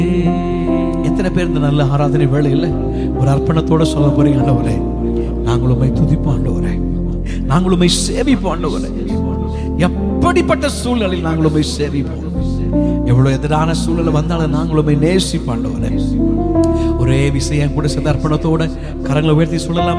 எத்தனை பேர் இந்த நல்ல ஆராதனை வேளையில் ஒரு அர்ப்பணத்தோட சொல்ல போறீங்க, ஆண்டவரே நாங்கள் உம்மை துதிப்போம், ஆண்டவரே நாங்கள் உம்மை சேவிப்போம், ஆண்டவரே எப்படிப்பட்ட சூழ்நிலையில் நாங்கள் உம்மை சேவிப்போம், எவ்வளவு எதிரான சூழ்நிலை வந்தாலும் நாங்கள் உம்மை நேசிப்போம், ஆண்டவரே. ஒரே விஷயம் கூட சேர்ந்த அர்ப்பணத்தோட கரங்களை உயர்த்தி சொல்லலாம்.